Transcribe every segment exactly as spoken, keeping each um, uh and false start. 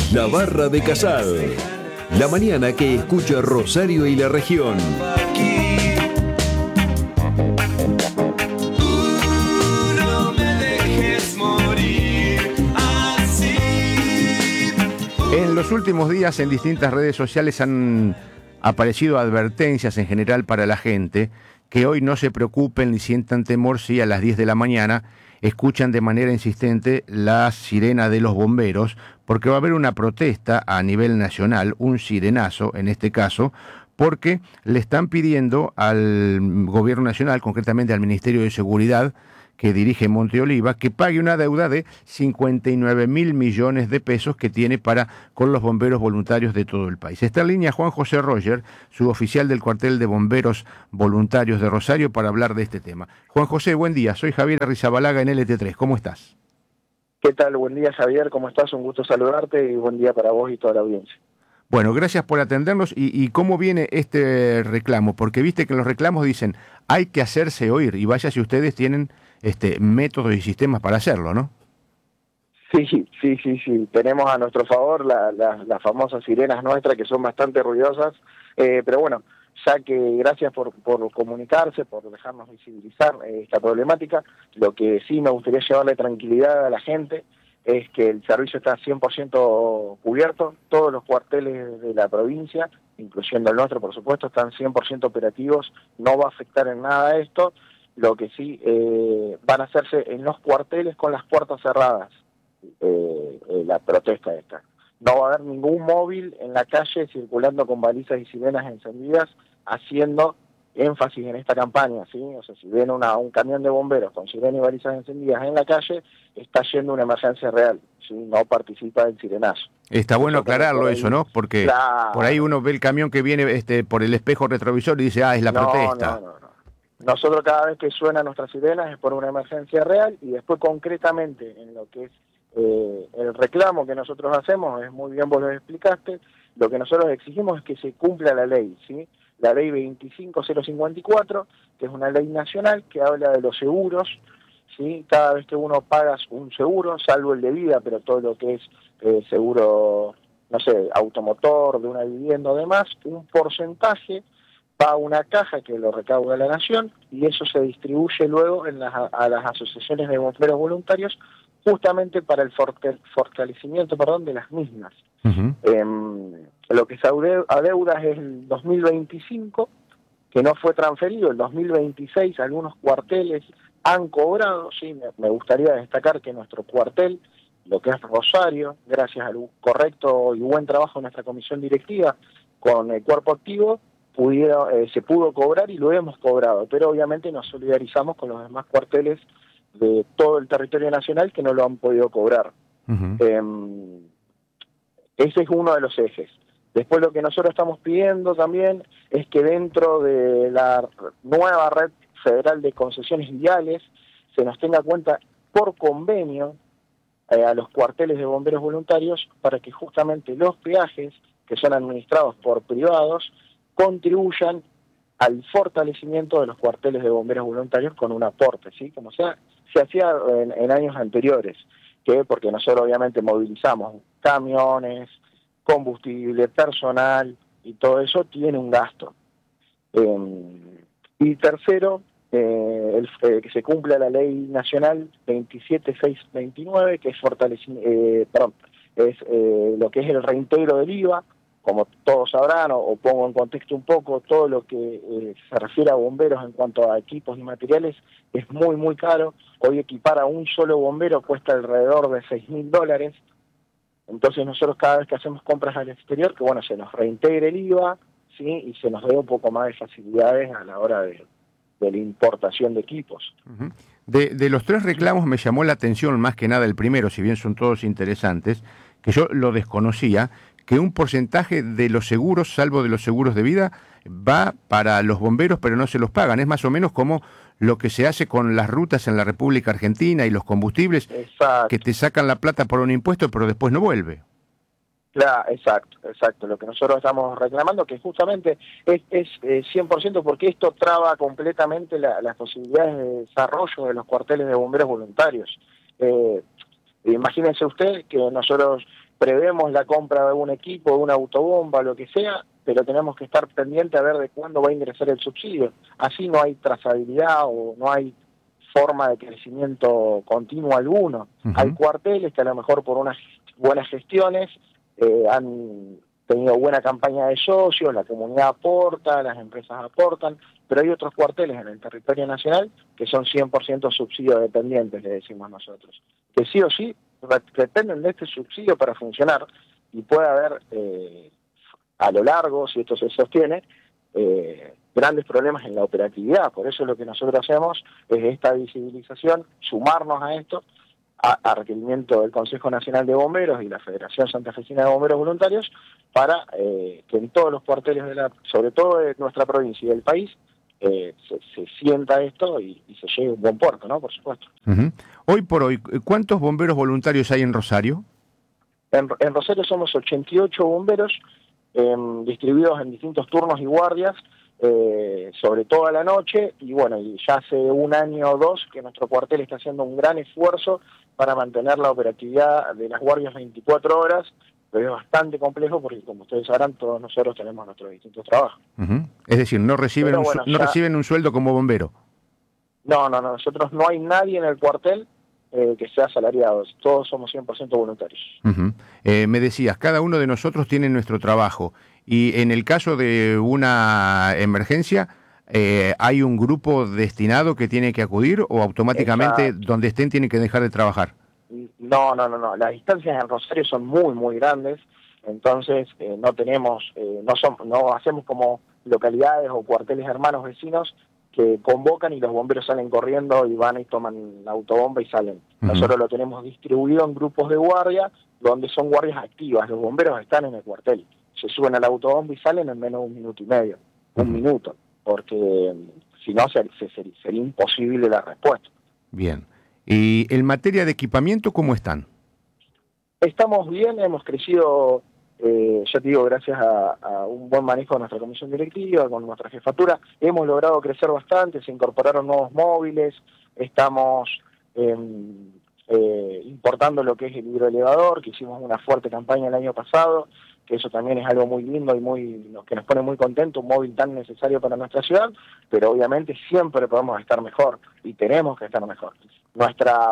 La Barra de Casal. La mañana que escucha Rosario y la región. En los últimos días en distintas redes sociales han aparecido advertencias en general para la gente que hoy no se preocupen ni sientan temor si a las diez de la mañana escuchan de manera insistente la sirena de los bomberos, porque va a haber una protesta a nivel nacional, un sirenazo en este caso, porque le están pidiendo al gobierno nacional, concretamente al Ministerio de Seguridad, que dirige Monte Oliva, que pague una deuda de cincuenta y nueve mil millones de pesos que tiene para con los bomberos voluntarios de todo el país. Está en línea Juan José Roger, suboficial del cuartel de bomberos voluntarios de Rosario, para hablar de este tema. Juan José, buen día. Soy Javier Arrizabalaga en L T tres. ¿Cómo estás? ¿Qué tal? Buen día, Javier. ¿Cómo estás? Un gusto saludarte y buen día para vos y toda la audiencia. Bueno, gracias por atendernos. ¿Y, y cómo viene este reclamo? Porque viste que los reclamos dicen hay que hacerse oír, y vaya si ustedes tienen este métodos y sistemas para hacerlo, ¿no? Sí, sí, sí, sí. Tenemos a nuestro favor la, la, las famosas sirenas nuestras, que son bastante ruidosas, eh, pero bueno, ya que gracias por, por comunicarse, por dejarnos visibilizar eh, esta problemática. Lo que sí me gustaría llevarle tranquilidad a la gente es que el servicio está cien por ciento cubierto. Todos los cuarteles de la provincia, incluyendo el nuestro, por supuesto, están cien por ciento operativos. No va a afectar en nada esto. Lo que sí eh, van a hacerse en los cuarteles con las puertas cerradas, eh, eh, la protesta esta. No va a haber ningún móvil en la calle circulando con balizas y sirenas encendidas, haciendo énfasis en esta campaña, ¿sí? O sea, si ven una, un camión de bomberos con sirenas y balizas encendidas en la calle, está yendo una emergencia real, ¿sí? No participa del sirenazo. Está bueno aclararlo eso, ¿no? Porque claro, por ahí uno ve el camión que viene este por el espejo retrovisor y dice, ah, es la no, protesta. No, no, no. Nosotros cada vez que suenan nuestras sirenas es por una emergencia real, y después concretamente en lo que es eh, el reclamo que nosotros hacemos, es muy bien vos lo explicaste, lo que nosotros exigimos es que se cumpla la ley, ¿sí? La ley veinticinco mil cincuenta y cuatro, que es una ley nacional que habla de los seguros, ¿sí? Cada vez que uno paga un seguro, salvo el de vida, pero todo lo que es eh, seguro, no sé, automotor, de una vivienda o demás, un porcentaje va a una caja que lo recauda la Nación, y eso se distribuye luego en las, a las asociaciones de bomberos voluntarios, justamente para el fortalecimiento, perdón, de las mismas. Uh-huh. Eh, lo que se adeuda es el dos mil veinticinco, que no fue transferido. El dos mil veintiséis algunos cuarteles han cobrado, sí, me, me gustaría destacar que nuestro cuartel, lo que es Rosario, gracias al correcto y buen trabajo de nuestra comisión directiva con el cuerpo activo, Pudiera, eh, se pudo cobrar y lo hemos cobrado, pero obviamente nos solidarizamos con los demás cuarteles de todo el territorio nacional que no lo han podido cobrar. Uh-huh. Eh, ese es uno de los ejes. Después lo que nosotros estamos pidiendo también es que dentro de la nueva red federal de concesiones viales se nos tenga cuenta por convenio eh, a los cuarteles de bomberos voluntarios, para que justamente los peajes que son administrados por privados contribuyan al fortalecimiento de los cuarteles de bomberos voluntarios con un aporte, ¿sí? Como sea, se hacía en, en años anteriores, que porque nosotros obviamente movilizamos camiones, combustible, personal, y todo eso tiene un gasto. Eh, y tercero, eh, el, eh, que se cumpla la ley nacional veintisiete mil seiscientos veintinueve, que es, eh, perdón, es eh, lo que es el reintegro del I V A. Como todos sabrán, o, o pongo en contexto un poco, todo lo que eh, se refiere a bomberos en cuanto a equipos y materiales es muy, muy caro. Hoy equipar a un solo bombero cuesta alrededor de seis mil dólares. Entonces nosotros cada vez que hacemos compras al exterior, que bueno, se nos reintegre el I V A, ¿sí? Y se nos dé un poco más de facilidades a la hora de, de la importación de equipos. Uh-huh. De, de los tres reclamos me llamó la atención más que nada el primero, si bien son todos interesantes, que yo lo desconocía, que un porcentaje de los seguros, salvo de los seguros de vida, va para los bomberos, pero no se los pagan. Es más o menos como lo que se hace con las rutas en la República Argentina y los combustibles, exacto, que te sacan la plata por un impuesto, pero después no vuelve. Claro, exacto, exacto. Lo que nosotros estamos reclamando, que justamente es, es eh, cien por ciento, porque esto traba completamente la, las posibilidades de desarrollo de los cuarteles de bomberos voluntarios. Eh, imagínense usted que nosotros prevemos la compra de un equipo, de una autobomba, lo que sea, pero tenemos que estar pendientes a ver de cuándo va a ingresar el subsidio. Así no hay trazabilidad o no hay forma de crecimiento continuo alguno. Uh-huh. Hay cuarteles que a lo mejor por unas buenas gestiones eh, han tenido buena campaña de socios, la comunidad aporta, las empresas aportan, pero hay otros cuarteles en el territorio nacional que son cien por ciento subsidio dependientes, le decimos nosotros, que sí o sí dependen de este subsidio para funcionar, y puede haber eh, a lo largo, si esto se sostiene, eh, grandes problemas en la operatividad. Por eso lo que nosotros hacemos es esta visibilización, sumarnos a esto, a, a requerimiento del Consejo Nacional de Bomberos y la Federación Santafesina de Bomberos Voluntarios, para eh, que en todos los cuarteles, de la, sobre todo de nuestra provincia y del país, eh, se, se sienta esto y, y se llegue a un buen puerto, ¿no? Por supuesto. Uh-huh. Hoy por hoy, ¿cuántos bomberos voluntarios hay en Rosario? En, en Rosario somos ochenta y ocho bomberos, eh, distribuidos en distintos turnos y guardias, eh, sobre toda la noche, y bueno, y ya hace un año o dos que nuestro cuartel está haciendo un gran esfuerzo para mantener la operatividad de las guardias veinticuatro horas, pero es bastante complejo porque, como ustedes sabrán, todos nosotros tenemos nuestros distintos trabajos. Uh-huh. Es decir, no reciben, un, bueno, no ya... reciben un sueldo como bombero. No, no, no, nosotros no hay nadie en el cuartel eh, que sea asalariado, todos somos cien por ciento voluntarios. Uh-huh. eh, me decías, cada uno de nosotros tiene nuestro trabajo, y en el caso de una emergencia, eh, ¿hay un grupo destinado que tiene que acudir o automáticamente Exacto. donde estén tienen que dejar de trabajar? No, no, no, no. Las distancias en Rosario son muy, muy grandes, entonces eh, no tenemos, eh, no, son, no hacemos como localidades o cuarteles hermanos vecinos que convocan y los bomberos salen corriendo y van y toman la autobomba y salen. Uh-huh. Nosotros lo tenemos distribuido en grupos de guardia, donde son guardias activas. Los bomberos están en el cuartel, se suben a la autobomba y salen en menos de un minuto y medio, uh-huh. un minuto, porque si no ser, ser, sería imposible la respuesta. Bien. ¿Y en materia de equipamiento cómo están? Estamos bien, hemos crecido, eh, ya te digo, gracias a, a un buen manejo de nuestra comisión directiva, con nuestra jefatura, hemos logrado crecer bastante, se incorporaron nuevos móviles, estamos eh, eh, importando lo que es el hidroelevador, que hicimos una fuerte campaña el año pasado, que eso también es algo muy lindo y muy que nos pone muy contentos, un móvil tan necesario para nuestra ciudad, pero obviamente siempre podemos estar mejor y tenemos que estar mejor. Nuestra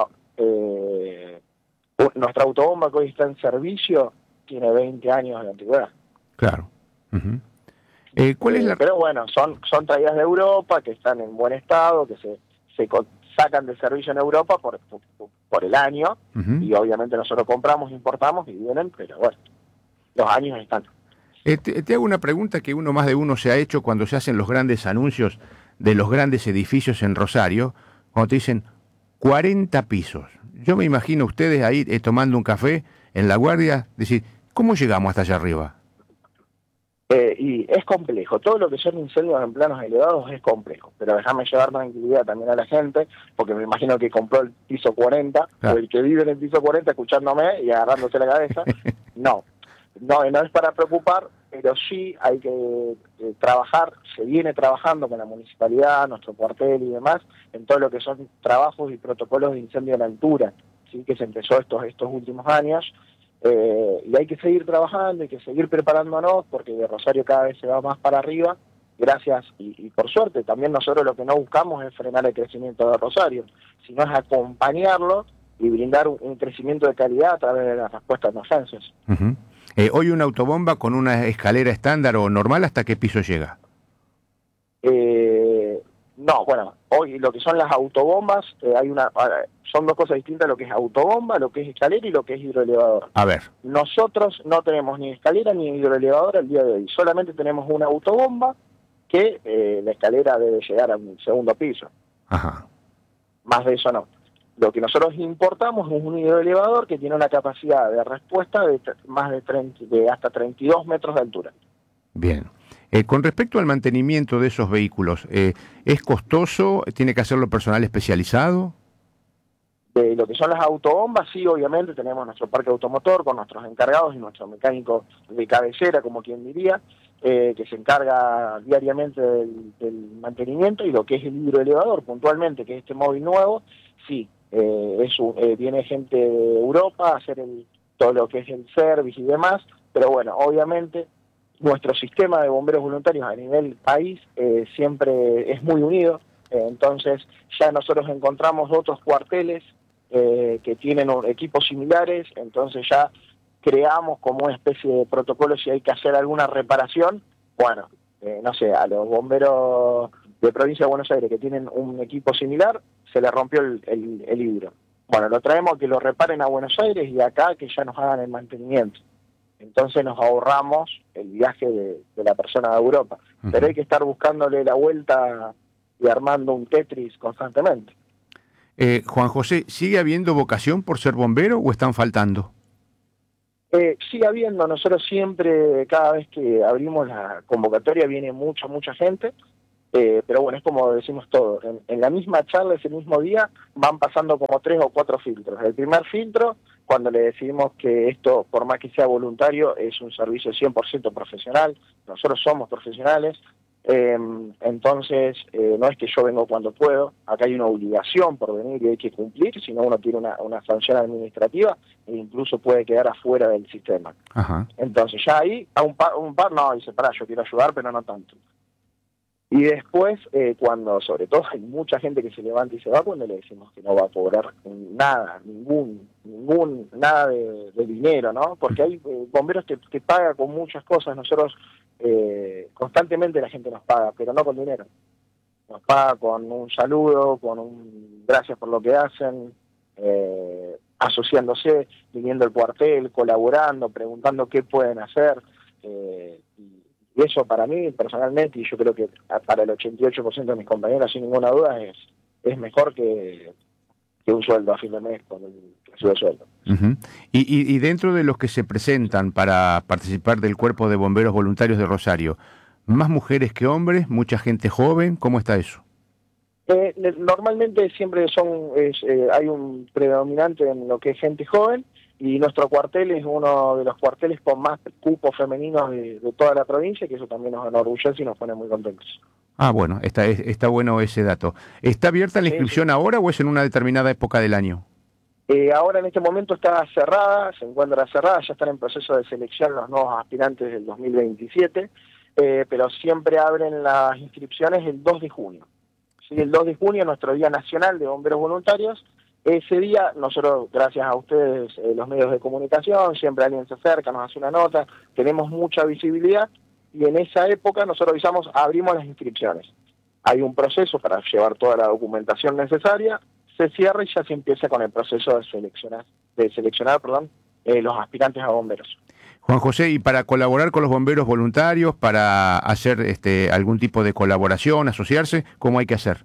eh, nuestra autobomba que hoy está en servicio tiene veinte años de antigüedad. Claro. Uh-huh. eh, ¿cuál es la... Pero bueno, son son traídas de Europa, que están en buen estado, que se, se sacan de servicio en Europa por, por, por el año, uh-huh. y obviamente nosotros compramos, importamos y vienen, pero bueno, los años están. Eh, te, te hago una pregunta que uno más de uno se ha hecho cuando se hacen los grandes anuncios de los grandes edificios en Rosario, cuando te dicen cuarenta pisos. Yo me imagino ustedes ahí eh, tomando un café en La Guardia, decir, ¿cómo llegamos hasta allá arriba? Eh, y es complejo, todo lo que son incendios en planos elevados es complejo, pero déjame llevar tranquilidad también a la gente, porque me imagino que compró el piso cuarenta, claro. o el que vive en el piso cuarenta escuchándome y agarrándose la cabeza. No, no, no es para preocupar, pero sí hay que eh, trabajar, se viene trabajando con la municipalidad, nuestro cuartel y demás, en todo lo que son trabajos y protocolos de incendio en altura, ¿sí? Que se empezó estos, estos últimos años. Eh, y hay que seguir trabajando, hay que seguir preparándonos, porque de Rosario cada vez se va más para arriba, gracias, y, y por suerte, también nosotros lo que no buscamos es frenar el crecimiento de Rosario, sino es acompañarlo y brindar un, un crecimiento de calidad a través de las respuestas de emergencias. Uh-huh. eh, ¿Hoy una autobomba con una escalera estándar o normal hasta qué piso llega? Eh, no, bueno, hoy lo que son las autobombas, eh, hay una... son dos cosas distintas, lo que es autobomba, lo que es escalera y lo que es hidroelevador. A ver. Nosotros no tenemos ni escalera ni hidroelevador al día de hoy, solamente tenemos una autobomba que eh, la escalera debe llegar a un segundo piso. Ajá. Más de eso no. Lo que nosotros importamos es un hidroelevador que tiene una capacidad de respuesta de más de, treinta, de hasta treinta y dos metros de altura. Bien. Eh, con respecto al mantenimiento de esos vehículos, eh, ¿es costoso? ¿Tiene que hacerlo personal especializado? De lo que son las autobombas, sí, obviamente tenemos nuestro parque automotor con nuestros encargados y nuestro mecánico de cabecera, como quien diría, eh, que se encarga diariamente del, del mantenimiento, y lo que es el hidroelevador puntualmente, que es este móvil nuevo, sí, eh, es un, eh, viene gente de Europa a hacer el, todo lo que es el service y demás, pero bueno, obviamente nuestro sistema de bomberos voluntarios a nivel país eh, siempre es muy unido, eh, entonces ya nosotros encontramos otros cuarteles eh, que tienen un, equipos similares, entonces ya creamos como una especie de protocolo si hay que hacer alguna reparación, bueno, eh, no sé, a los bomberos de provincia de Buenos Aires que tienen un equipo similar, se les rompió el, el, el hidro. Bueno, lo traemos a que lo reparen a Buenos Aires y acá que ya nos hagan el mantenimiento. Entonces nos ahorramos el viaje de, de la persona a Europa. Uh-huh. Pero hay que estar buscándole la vuelta y armando un Tetris constantemente. Eh, Juan José, ¿sigue habiendo vocación por ser bombero o están faltando? Eh, sigue habiendo, nosotros siempre, cada vez que abrimos la convocatoria viene mucha, mucha gente. Eh, pero bueno, es como decimos todos, en, en la misma charla, ese mismo día, van pasando como tres o cuatro filtros. El primer filtro, cuando le decidimos que esto, por más que sea voluntario, es un servicio cien por ciento profesional, nosotros somos profesionales, eh, entonces eh, no es que yo vengo cuando puedo, acá hay una obligación por venir y hay que cumplir, si no uno tiene una, una sanción administrativa e incluso puede quedar afuera del sistema. Ajá. Entonces ya ahí, a un par, un par no, dice, pará, yo quiero ayudar, pero no tanto. Y después, eh, cuando sobre todo hay mucha gente que se levanta y se va, cuando le decimos que no va a cobrar nada, ningún, ningún, nada de, de dinero, ¿no? Porque hay eh, bomberos que, que pagan con muchas cosas, nosotros eh, constantemente la gente nos paga, pero no con dinero. Nos paga con un saludo, con un gracias por lo que hacen, eh, asociándose, viniendo al cuartel, colaborando, preguntando qué pueden hacer, eh, y Y eso para mí, personalmente, y yo creo que para el ochenta y ocho por ciento de mis compañeros, sin ninguna duda, es es mejor que, que un sueldo a fin de mes con el recibo de sueldo. Uh-huh. y, y, y dentro de los que se presentan para participar del Cuerpo de Bomberos Voluntarios de Rosario, ¿más mujeres que hombres? ¿Mucha gente joven? ¿Cómo está eso? Eh, normalmente siempre son es, eh, hay un predominante en lo que es gente joven, y nuestro cuartel es uno de los cuarteles con más cupos femeninos de, de toda la provincia, que eso también nos enorgullece y nos pone muy contentos. Ah, bueno, está, está bueno ese dato. ¿Está abierta la inscripción sí, sí. ahora o es en una determinada época del año? Eh, ahora en este momento está cerrada, se encuentra cerrada, ya están en proceso de selección los nuevos aspirantes del dos mil veintisiete, eh, pero siempre abren las inscripciones el dos de junio. Sí, el dos de junio, nuestro Día Nacional de Bomberos Voluntarios. Ese día, nosotros, gracias a ustedes, eh, los medios de comunicación, siempre alguien se acerca, nos hace una nota, tenemos mucha visibilidad, y en esa época nosotros avisamos, abrimos las inscripciones. Hay un proceso para llevar toda la documentación necesaria, se cierra y ya se empieza con el proceso de seleccionar, de seleccionar, perdón, eh, los aspirantes a bomberos. Juan José, y para colaborar con los bomberos voluntarios, para hacer este algún tipo de colaboración, asociarse, ¿cómo hay que hacer?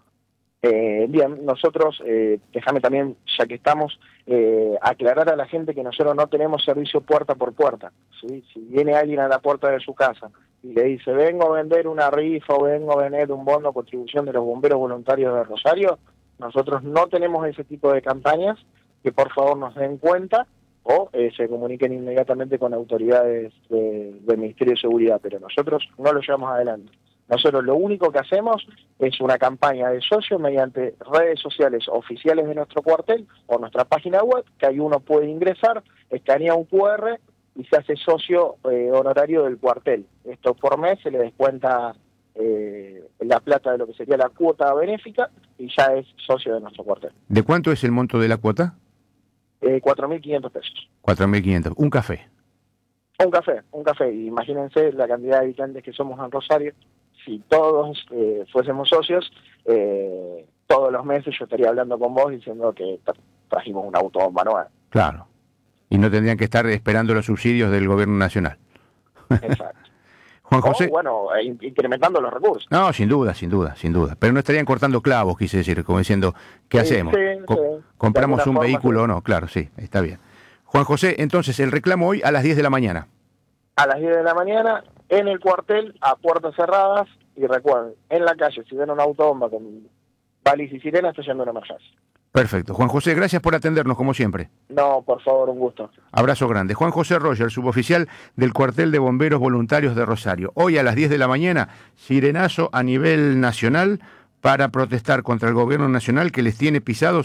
Eh, bien, nosotros, eh, déjame también, ya que estamos, eh, aclarar a la gente que nosotros no tenemos servicio puerta por puerta, ¿sí? Si viene alguien a la puerta de su casa y le dice, vengo a vender una rifa o vengo a vender un bono contribución de los bomberos voluntarios de Rosario, nosotros no tenemos ese tipo de campañas, que por favor nos den cuenta o eh, se comuniquen inmediatamente con autoridades de, del Ministerio de Seguridad, pero nosotros no lo llevamos adelante. Nosotros lo único que hacemos es una campaña de socios mediante redes sociales oficiales de nuestro cuartel o nuestra página web, que ahí uno puede ingresar, escanea un cu erre y se hace socio eh, honorario del cuartel. Esto por mes se le descuenta eh, la plata de lo que sería la cuota benéfica y ya es socio de nuestro cuartel. ¿De cuánto es el monto de la cuota? Eh, cuatro mil quinientos pesos. cuatro mil quinientos. ¿Un café? Un café, un café. Imagínense la cantidad de habitantes que somos en Rosario. Si todos eh, fuésemos socios, eh, todos los meses yo estaría hablando con vos diciendo que tra trajimos una autobomba nueva. Claro. Y no tendrían que estar esperando los subsidios del gobierno nacional. Exacto. Juan José. O, bueno, incrementando los recursos. No, sin duda, sin duda, sin duda. Pero no estarían cortando clavos, quise decir, como diciendo, ¿qué sí, hacemos? Sí, Co sí. ¿Compramos un vehículo o no? Claro, sí, está bien. Juan José, entonces, el reclamo hoy a las diez de la mañana. A las diez de la mañana, en el cuartel, a puertas cerradas, y recuerden, en la calle, si ven una autobomba con balis y sirenas, está yendo una emergencia. Perfecto. Juan José, gracias por atendernos, como siempre. No, por favor, un gusto. Abrazo grande. Juan José Roger, suboficial del Cuartel de Bomberos Voluntarios de Rosario. Hoy a las diez de la mañana, sirenazo a nivel nacional para protestar contra el gobierno nacional que les tiene pisados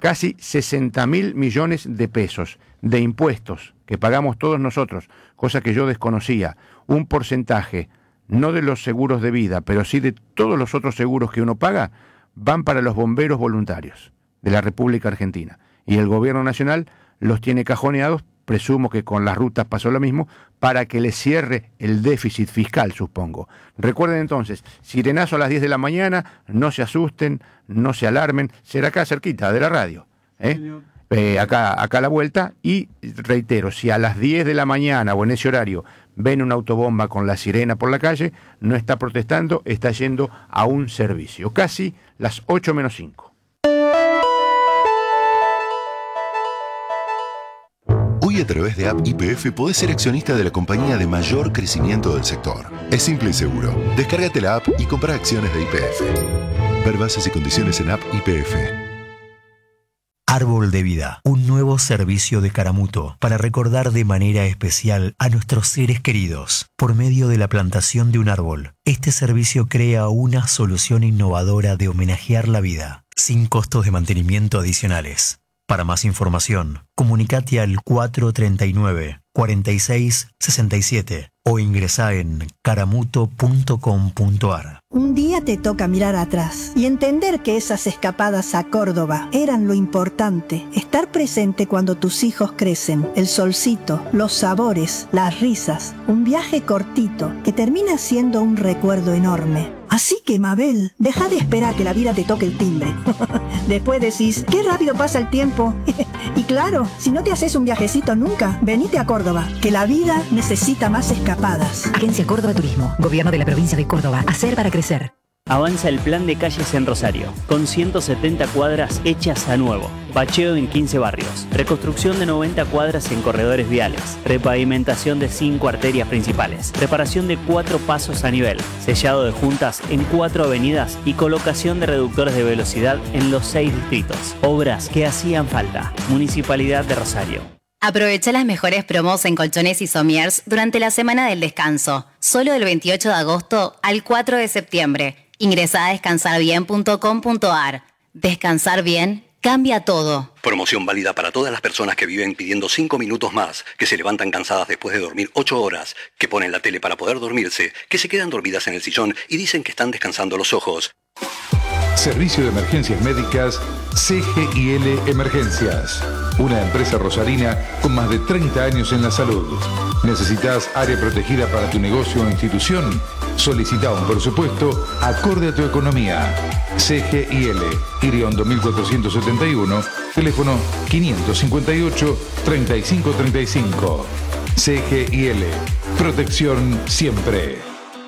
casi sesenta mil millones de pesos de impuestos que pagamos todos nosotros, cosa que yo desconocía, un porcentaje, no de los seguros de vida, pero sí de todos los otros seguros que uno paga, van para los bomberos voluntarios de la República Argentina. Y el gobierno nacional los tiene cajoneados, presumo que con las rutas pasó lo mismo, para que les cierre el déficit fiscal, supongo. Recuerden entonces, sirenazo a las diez de la mañana, no se asusten, no se alarmen, será acá cerquita de la radio, ¿eh? Eh, acá, acá a la vuelta, y reitero, si a las diez de la mañana o en ese horario ven una autobomba con la sirena por la calle, no está protestando, está yendo a un servicio. Casi las ocho menos cinco. Hoy a través de App Y P F podés ser accionista de la compañía de mayor crecimiento del sector. Es simple y seguro. Descárgate la app y compra acciones de Y P F. Ver bases y condiciones en App Y P F. Árbol de Vida, un nuevo servicio de Caramuto para recordar de manera especial a nuestros seres queridos por medio de la plantación de un árbol. Este servicio crea una solución innovadora de homenajear la vida, sin costos de mantenimiento adicionales. Para más información, comunicate al cuatro treinta y nueve, cuarenta y seis, sesenta y siete o ingresá en caramuto punto com punto ar. Un día te toca mirar atrás y entender que esas escapadas a Córdoba eran lo importante. Estar presente cuando tus hijos crecen, el solcito, los sabores, las risas. Un viaje cortito que termina siendo un recuerdo enorme. Así que, Mabel, deja de esperar que la vida te toque el timbre. Después decís, qué rápido pasa el tiempo. Y claro, si no te haces un viajecito nunca, venite a Córdoba, que la vida necesita más escapadas. Agencia Córdoba Turismo, Gobierno de la Provincia de Córdoba. Hacer para crecer. Avanza el plan de calles en Rosario, con ciento setenta cuadras hechas a nuevo, bacheo en quince barrios, reconstrucción de noventa cuadras en corredores viales, repavimentación de cinco arterias principales, reparación de cuatro pasos a nivel, sellado de juntas en cuatro avenidas y colocación de reductores de velocidad en los seis distritos. Obras que hacían falta. Municipalidad de Rosario. Aprovecha las mejores promos en colchones y somiers durante la semana del descanso, solo del veintiocho de agosto al cuatro de septiembre. Ingresá a descansar bien punto com punto ar. Descansar bien cambia todo. Promoción válida para todas las personas que viven pidiendo cinco minutos más, que se levantan cansadas después de dormir ocho horas, que ponen la tele para poder dormirse, que se quedan dormidas en el sillón y dicen que están descansando los ojos. Servicio de Emergencias Médicas C G I L Emergencias. Una empresa rosarina con más de treinta años en la salud. ¿Necesitas área protegida para tu negocio o institución? Solicita un presupuesto acorde a tu economía. C G I L, Iriondo mil cuatrocientos setenta y uno, teléfono quinientos cincuenta y ocho, treinta y cinco treinta y cinco. C G I L, protección siempre.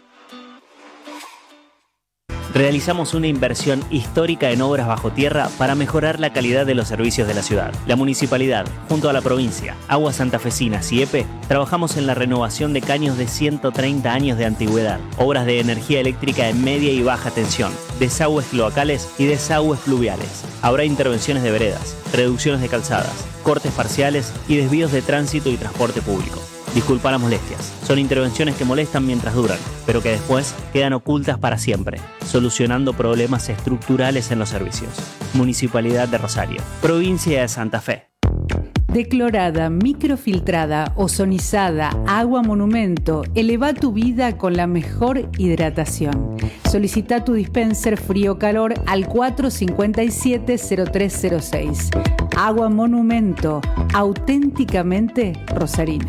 Realizamos una inversión histórica en obras bajo tierra para mejorar la calidad de los servicios de la ciudad. La municipalidad, junto a la provincia, Aguas Santafesinas y E P E, trabajamos en la renovación de caños de ciento treinta años de antigüedad, obras de energía eléctrica en media y baja tensión, desagües cloacales y desagües pluviales. Habrá intervenciones de veredas, reducciones de calzadas, cortes parciales y desvíos de tránsito y transporte público. Disculpa las molestias. Son intervenciones que molestan mientras duran, pero que después quedan ocultas para siempre, solucionando problemas estructurales en los servicios. Municipalidad de Rosario. Provincia de Santa Fe. Declorada, microfiltrada, ozonizada, agua monumento. Eleva tu vida con la mejor hidratación. Solicita tu dispenser frío-calor al cuatro cinco siete, cero tres cero seis. Agua monumento, auténticamente rosarina.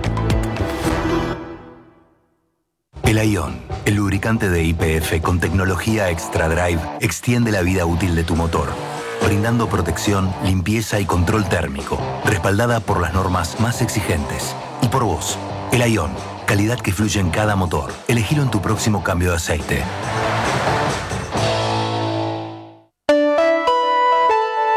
El Ion, el lubricante de Y P F con tecnología Extra Drive, extiende la vida útil de tu motor, brindando protección, limpieza y control térmico, respaldada por las normas más exigentes. Y por vos, el Ion, calidad que fluye en cada motor. Elegilo en tu próximo cambio de aceite.